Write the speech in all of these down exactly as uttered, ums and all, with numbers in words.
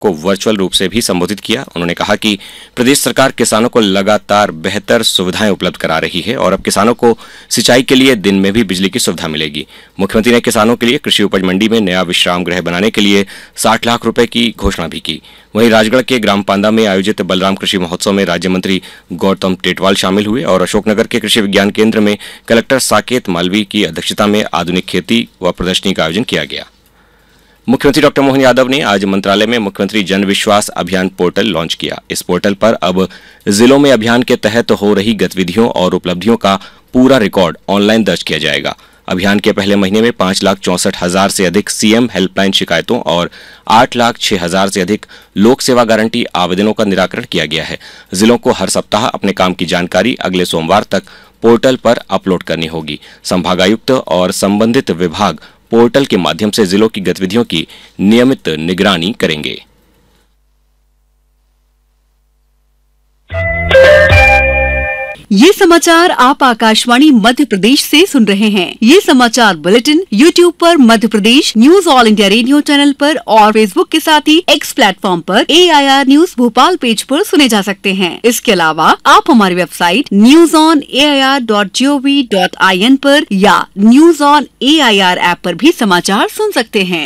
को वर्चुअल रूप से भी संबोधित किया। उन्होंने कहा कि प्रदेश सरकार किसानों को लगातार बेहतर सुविधाएं उपलब्ध करा रही है और अब किसानों को सिंचाई के लिए दिन में भी बिजली की सुविधा मिलेगी। मुख्यमंत्री ने किसानों के लिए कृषि उपज मंडी में नया विश्राम गृह बनाने के लिए साठ लाख रुपए की घोषणा भी की। वहीं राजगढ़ के ग्राम पांदा में आयोजित बलराम कृषि महोत्सव में राज्य मंत्री गौतम टेटवाल शामिल हुए और अशोकनगर के कृषि विज्ञान केंद्र में कलेक्टर साकेत मालवी की अध्यक्षता में आधुनिक खेती व प्रदर्शनी का आयोजन किया गया। मुख्यमंत्री डॉक्टर मोहन यादव ने आज मंत्रालय में मुख्यमंत्री जन विश्वास अभियान पोर्टल लॉन्च किया। इस पोर्टल पर अब जिलों में अभियान के तहत हो रही गतिविधियों और उपलब्धियों का पूरा रिकॉर्ड ऑनलाइन दर्ज किया जाएगा। अभियान के पहले महीने में पांच लाख चौसठ हजार से अधिक सीएम हेल्पलाइन शिकायतों और आठ लाख छह हजार से अधिक लोक सेवा गारंटी आवेदनों का निराकरण किया गया है। जिलों को हर सप्ताह अपने काम की जानकारी अगले सोमवार तक पोर्टल पर अपलोड करनी होगी। संभागायुक्त और संबंधित विभाग पोर्टल के माध्यम से जिलों की गतिविधियों की नियमित निगरानी करेंगे। ये समाचार आप आकाशवाणी मध्य प्रदेश से सुन रहे हैं। ये समाचार बुलेटिन यूट्यूब पर Madhya Pradesh news all India radio channel पर और फेसबुक के साथ ही एक्स प्लेटफॉर्म पर ए I R news Bhopal page पर सुने जा सकते हैं। इसके अलावा आप हमारी website news on A I R dot G O V dot I N पर या news on A I R app पर भी समाचार सुन सकते हैं।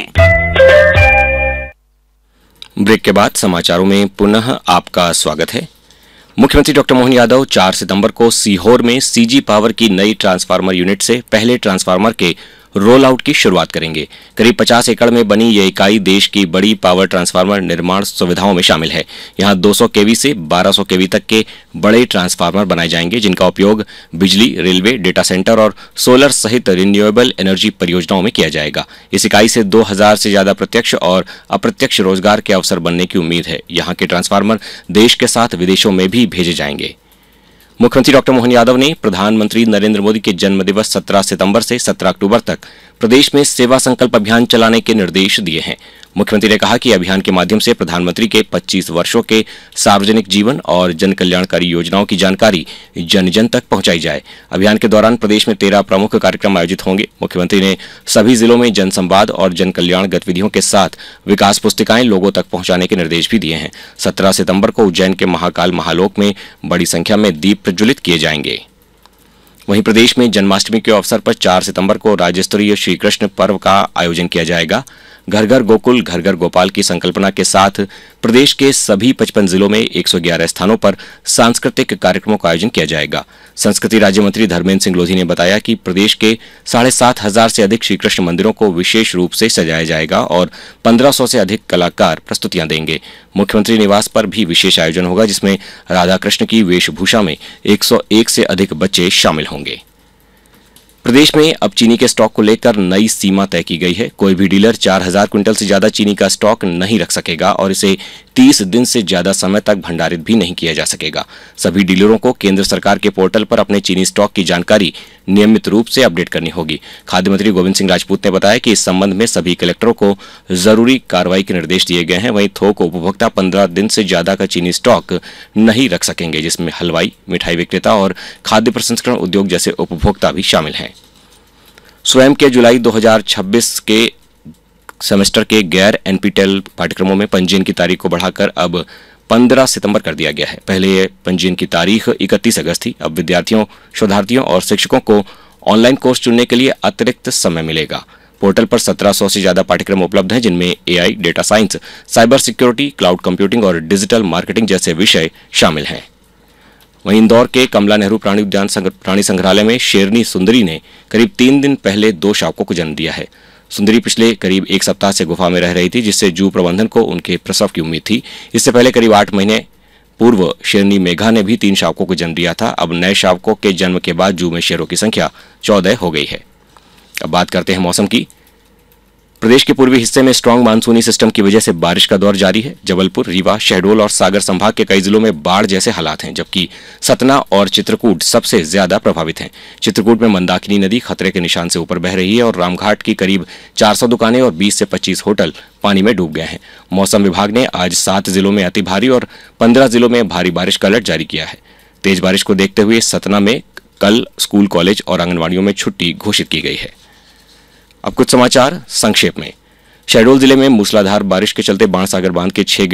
ब्रेक के बाद समाचारों में पुनः आपका स्वागत है। मुख्यमंत्री डॉक्टर मोहन यादव चार सितंबर को सीहोर में सीजी पावर की नई ट्रांसफार्मर यूनिट से पहले ट्रांसफार्मर के रोल आउट की शुरुआत करेंगे। करीब पचास एकड़ में बनी ये इकाई देश की बड़ी पावर ट्रांसफार्मर निर्माण सुविधाओं में शामिल है। यहाँ दो सौ केवी से बारह सौ केवी तक के बड़े ट्रांसफार्मर बनाए जाएंगे, जिनका उपयोग बिजली, रेलवे, डेटा सेंटर और सोलर सहित रिन्यूएबल एनर्जी परियोजनाओं में किया जाएगा। इस इकाई से दो हजार से ज्यादा प्रत्यक्ष और अप्रत्यक्ष रोजगार के अवसर बनने की उम्मीद है। यहाँ के ट्रांसफार्मर देश के साथ विदेशों में भी भेजे जाएंगे। मुख्यमंत्री डॉक्टर मोहन यादव ने प्रधानमंत्री नरेंद्र मोदी के जन्मदिवस सत्रह सितंबर से सत्रह अक्टूबर तक प्रदेश में सेवा संकल्प अभियान चलाने के निर्देश दिए हैं। मुख्यमंत्री ने कहा कि अभियान के माध्यम से प्रधानमंत्री के पच्चीस वर्षों के सार्वजनिक जीवन और जन कल्याणकारी योजनाओं की जानकारी जन जन तक पहुंचाई जाए। अभियान के दौरान प्रदेश में तेरह प्रमुख कार्यक्रम आयोजित होंगे। मुख्यमंत्री ने सभी जिलों में जन संवाद और जन कल्याण गतिविधियों के साथ विकास पुस्तिकाएं लोगों तक पहुंचाने के निर्देश भी दिए हैं। सत्रह सितंबर को उज्जैन के महाकाल महालोक में बड़ी संख्या में दीप प्रज्वलित किए जाएंगे। वहीं प्रदेश में जन्माष्टमी के अवसर पर चार सितंबर को राज्य स्तरीय श्री कृष्ण पर्व का आयोजन किया जाएगा। घर घर गोकुल घर घर गोपाल की संकल्पना के साथ प्रदेश के सभी पचपन जिलों में एक सौ ग्यारह स्थानों पर सांस्कृतिक कार्यक्रमों का आयोजन किया जाएगा। संस्कृति राज्य मंत्री धर्मेंद्र सिंह लोधी ने बताया कि प्रदेश के साढ़े सात हजार से अधिक श्री कृष्ण मंदिरों को विशेष रूप से सजाया जाएगा और पंद्रह सौ से अधिक कलाकार प्रस्तुतियां देंगे। मुख्यमंत्री निवास पर भी विशेष आयोजन होगा, जिसमें राधा कृष्ण की वेशभूषा में एक सौ एक से अधिक बच्चे शामिल होंगे। प्रदेश में अब चीनी के स्टॉक को लेकर नई सीमा तय की गई है। कोई भी डीलर चार हजार क्विंटल से ज्यादा चीनी का स्टॉक नहीं रख सकेगा और इसे तीस दिन से ज्यादा समय तक भंडारित भी नहीं किया जा सकेगा। सभी डीलरों को केंद्र सरकार के पोर्टल पर अपने चीनी स्टॉक की जानकारी नियमित रूप से अपडेट करनी होगी। खाद्य मंत्री गोविंद सिंह राजपूत ने बताया कि इस संबंध में सभी कलेक्टरों को जरूरी कार्रवाई के निर्देश दिए गए हैं। वहीं थोक उपभोक्ता पंद्रह दिन से ज्यादा का चीनी स्टॉक नहीं रख सकेंगे, जिसमें हलवाई, मिठाई विक्रेता और खाद्य प्रसंस्करण उद्योग जैसे उपभोक्ता भी शामिल हैं। स्वयं के जुलाई दो हजार छब्बीस के सेमेस्टर के गैर एनपीटेल पाठ्यक्रमों में पंजीयन की तारीख को बढ़ाकर अब पंद्रह सितंबर कर दिया गया है। पहले ये पंजीयन की तारीख इकतीस अगस्त थी। अब विद्यार्थियों, शोधार्थियों और शिक्षकों को ऑनलाइन कोर्स चुनने के लिए अतिरिक्त समय मिलेगा। पोर्टल पर सत्रह सौ से ज्यादा पाठ्यक्रम उपलब्ध हैं, जिनमें AI, data science, cyber security, cloud computing और डिजिटल मार्केटिंग जैसे विषय शामिल हैं। वहीं इंदौर के कमला नेहरू प्राणी उद्यान प्राणी संग्रहालय में शेरनी सुंदरी ने करीब तीन दिन पहले दो शावकों को जन्म दिया है। सुंदरी पिछले करीब एक सप्ताह से गुफा में रह रही थी, जिससे जू प्रबंधन को उनके प्रसव की उम्मीद थी। इससे पहले करीब आठ महीने पूर्व शेरनी मेघा ने भी तीन शावकों को जन्म दिया था। अब नए शावकों के जन्म के बाद जू में शेरों की संख्या चौदह हो गई है। अब बात करते हैं मौसम की। प्रदेश के पूर्वी हिस्से में स्ट्रांग मानसूनी सिस्टम की वजह से बारिश का दौर जारी है। जबलपुर, रीवा, शहडोल और सागर संभाग के कई जिलों में बाढ़ जैसे हालात हैं, जबकि सतना और चित्रकूट सबसे ज्यादा प्रभावित हैं। चित्रकूट में मंदाकिनी नदी खतरे के निशान से ऊपर बह रही है और रामघाट की करीब चार सौ दुकानें और बीस से पच्चीस होटल पानी में डूब गए हैं। मौसम विभाग ने आज सात जिलों में अति भारी और पंद्रह जिलों में भारी बारिश का अलर्ट जारी किया है। तेज बारिश को देखते हुए सतना में कल स्कूल, कॉलेज और आंगनबाड़ियों में छुट्टी घोषित की गई है। अब कुछ समाचार संक्षेप में। शहडोल जिले में मूसलाधार बारिश के चलते बाणसागर बांध के छह